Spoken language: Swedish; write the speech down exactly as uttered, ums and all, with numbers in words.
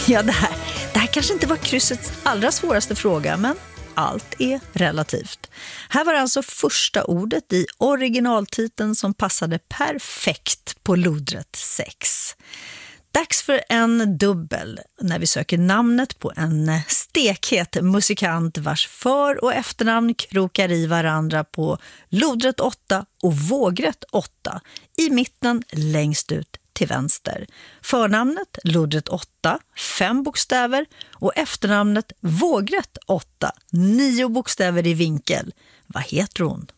Ja, det här, det här kanske inte var kryssets allra svåraste fråga, men allt är relativt. Här var alltså första ordet i originaltiteln som passade perfekt på lodret sex. Dags för en dubbel när vi söker namnet på en stekhet musikant vars för- och efternamn krokar i varandra på lodret åtta och vågrätt åtta, i mitten längst ut till vänster. Förnamnet lodret åtta, fem bokstäver, och efternamnet vågrätt åtta, nio bokstäver i vinkel. Vad heter hon?